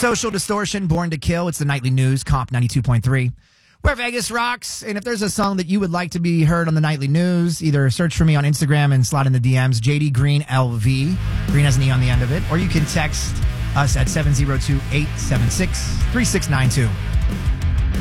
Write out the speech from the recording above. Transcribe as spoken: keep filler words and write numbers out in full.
Social Distortion, Born to Kill. It's the nightly news, Comp ninety-two point three. Where Vegas rocks. And if there's a song that you would like to be heard on the nightly news, either search for me on Instagram and slide in the D Ms, J D Green L V. Green has an E on the end of it. Or you can text us at seven zero two, eight seven six, three six nine two.